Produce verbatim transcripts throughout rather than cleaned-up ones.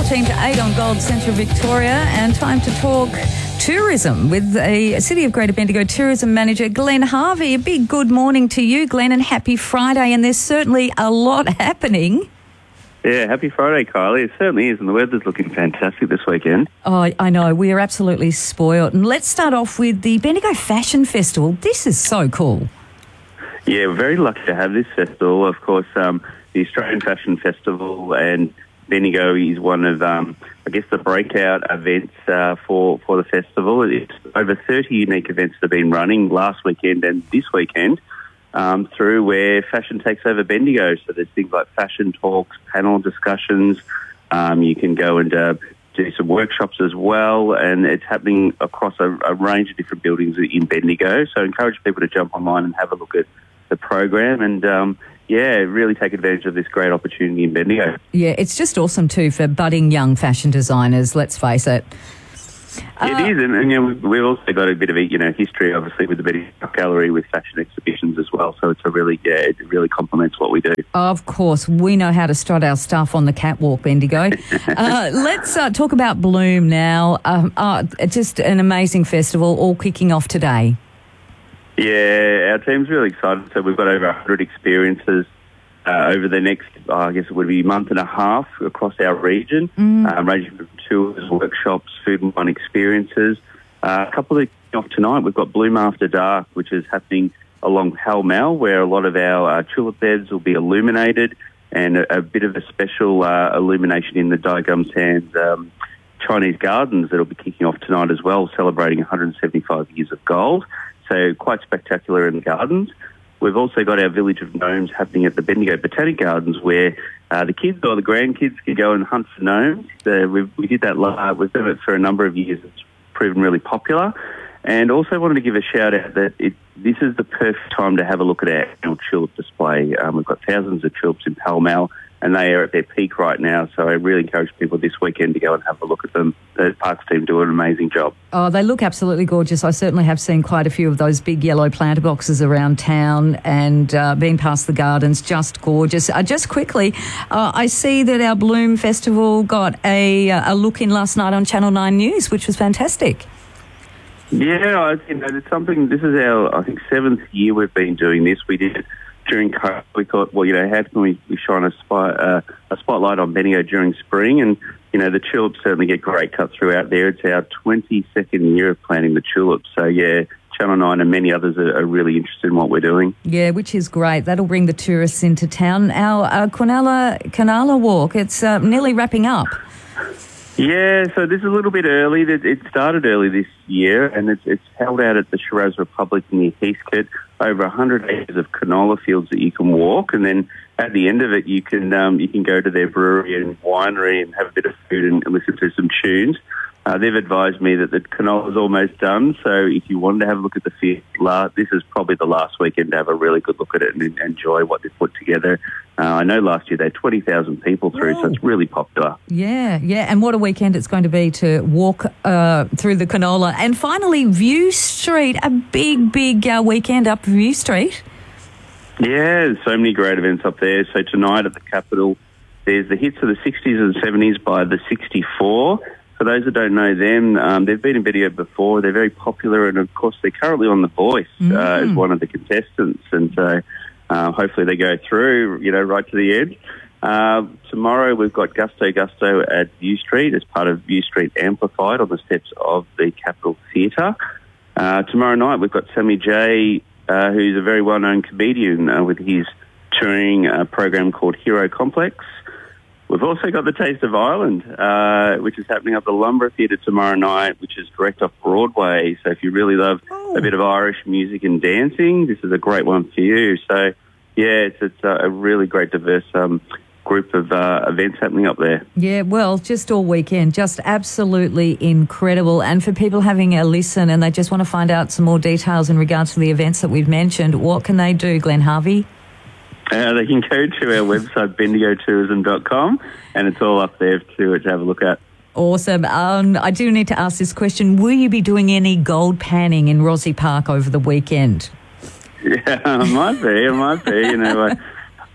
fourteen to eight on Gold Central Victoria, and time to talk tourism with a City of Greater Bendigo Tourism Manager, Glenn Harvey. A big good morning to you, Glenn, and happy Friday. And there's certainly a lot happening. Yeah, happy Friday, Kylie. It certainly is, and the weather's looking fantastic this weekend. Oh, I know. We are absolutely spoiled. And let's start off with the Bendigo Fashion Festival. This is so cool. Yeah, we're very lucky to have this festival. Of course, um, the Australian Fashion Festival and Bendigo is one of, um, I guess, the breakout events uh, for, for the festival. It's over thirty unique events that have been running last weekend and this weekend um, through where fashion takes over Bendigo. So there's things like fashion talks, panel discussions. Um, you can go and uh, do some workshops as well, and it's happening across a, a range of different buildings in Bendigo. So I encourage people to jump online and have a look at the program and um, yeah, really take advantage of this great opportunity in Bendigo. Yeah, it's just awesome too for budding young fashion designers, let's face it. Uh, it is, and, and you know, we've, we've also got a bit of a you know history, obviously, with the Bendigo Gallery with fashion exhibitions as well. So it's a really, yeah, it really complements what we do. Of course, we know how to strut our stuff on the catwalk, Bendigo. uh, let's uh, talk about Bloom now. Um, uh, just an amazing festival, all kicking off today. Yeah, our team's really excited. So we've got over one hundred experiences uh, over the next, oh, I guess it would be a month and a half across our region, mm. uh, ranging from tours, workshops, food and wine experiences. Uh, a couple of off tonight, we've got Bloom After Dark, which is happening along Pall Mall, where a lot of our uh, tulip beds will be illuminated, and a, a bit of a special uh, illumination in the Dai Gum Sands um, Chinese Gardens that'll be kicking off tonight as well, celebrating one hundred seventy-five years of gold. So quite spectacular in the gardens. We've also got our Village of Gnomes happening at the Bendigo Botanic Gardens, where uh, the kids or the grandkids can go and hunt for gnomes. Uh, we we did that. Uh, we've done it for a number of years. It's proven really popular. And also wanted to give a shout out that it, this is the perfect time to have a look at our annual tulip display. Um, we've got thousands of tulips in Pall Mall, and they are at their peak right now. So I really encourage people this weekend to go and have a look at them. The parks team do an amazing job. Oh, they look absolutely gorgeous. I certainly have seen quite a few of those big yellow planter boxes around town, and uh, been past the gardens, just gorgeous. Uh, just quickly, uh, I see that our Bloom Festival got a, a look in last night on Channel nine News, which was fantastic. Yeah, I, you know, it's something. This is our, I think, seventh year we've been doing this. We did it during COVID. We thought, well, you know, how can we, we shine a, spy, uh, a spotlight on Bendigo during spring? And, you know, the tulips certainly get great cut through out there. It's our twenty-second year of planting the tulips. So, yeah, Channel nine and many others are, are really interested in what we're doing. Yeah, which is great. That'll bring the tourists into town. Our uh, Quinella, Quinella Walk, it's uh, nearly wrapping up. Yeah, so this is a little bit early. It started early this year, and it's, it's held out at the Shiraz Republic near Heathcote. Over one hundred acres of canola fields that you can walk, and then at the end of it, you can um, you can go to their brewery and winery and have a bit of food and listen to some tunes. Uh, they've advised me that the canola is almost done, so if you wanted to have a look at the field, this is probably the last weekend to have a really good look at it and enjoy what they've put together. Uh, I know last year they had twenty thousand people through, wow. So it's really popular. Yeah, yeah, and what a weekend it's going to be to walk uh, through the canola. And finally, View Street, a big, big uh, weekend up View Street. Yeah, there's so many great events up there. So tonight at the Capitol, there's the hits of the sixties and seventies by the sixty-four. For those that don't know them, um, they've been in video before. They're very popular, and of course, they're currently on The Voice mm. uh, as one of the contestants. And so, uh, hopefully, they go through, you know, right to the end. Uh, tomorrow, we've got Gusto Gusto at View Street as part of View Street Amplified on the steps of the Capitol Theatre. Uh, tomorrow night, we've got Sammy J, uh, who's a very well-known comedian uh, with his touring uh, program called Hero Complex. We've also got the Taste of Ireland, uh, which is happening at the Lumborough Theatre tomorrow night, which is direct off Broadway. So if you really love oh. a bit of Irish music and dancing, this is a great one for you. So, yeah, it's, it's a really great, diverse um, group of uh, events happening up there. Yeah, well, just all weekend, just absolutely incredible. And for people having a listen and they just want to find out some more details in regards to the events that we've mentioned, what can they do, Glenn Harvey? Uh, they can go to our website, bendigo tourism dot com, and it's all up there to, to have a look at. Awesome. Um, I do need to ask this question. Will you be doing any gold panning in Rossi Park over the weekend? Yeah, it might be. It might be. You know, I,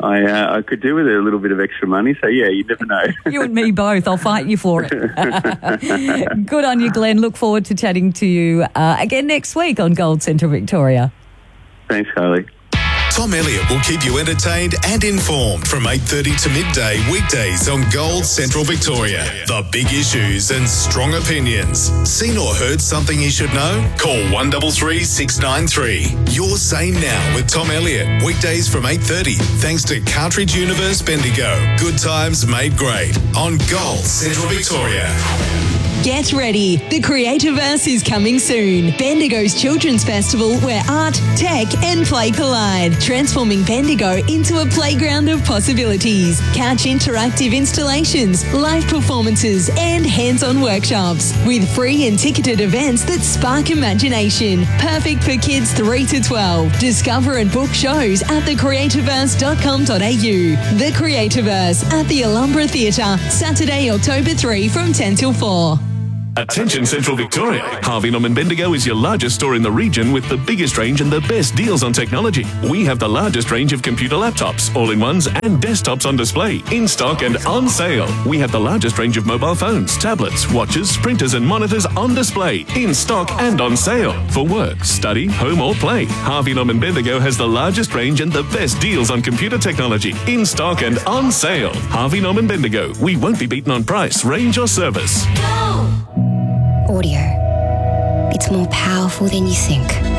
I uh, I could do with a little bit of extra money. So yeah, you never know. You and me both. I'll fight you for it. Good on you, Glenn. Look forward to chatting to you uh, again next week on Gold Central Victoria. Thanks, Carly. Tom Elliott will keep you entertained and informed from eight thirty to midday weekdays on Gold Central Victoria. The big issues and strong opinions. Seen or heard something you should know? Call one three three, six nine three. Your Say Now with Tom Elliott. Weekdays from eight thirty. Thanks to Cartridge Universe Bendigo. Good times made great on Gold Central Victoria. Get ready. The Creativerse is coming soon. Bendigo's Children's Festival where art, tech and play collide, transforming Bendigo into a playground of possibilities. Catch interactive installations, live performances and hands-on workshops with free and ticketed events that spark imagination. Perfect for kids three to twelve. Discover and book shows at the creativerse dot com dot a u. The Creativerse at the Alhambra Theatre, Saturday, October third from ten till four. Attention Central Victoria. Harvey Norman Bendigo is your largest store in the region with the biggest range and the best deals on technology. We have the largest range of computer laptops, all-in-ones and desktops on display, in stock and on sale. We have the largest range of mobile phones, tablets, watches, printers and monitors on display, in stock and on sale. For work, study, home or play, Harvey Norman Bendigo has the largest range and the best deals on computer technology, in stock and on sale. Harvey Norman Bendigo. We won't be beaten on price, range or service. Audio. It's more powerful than you think.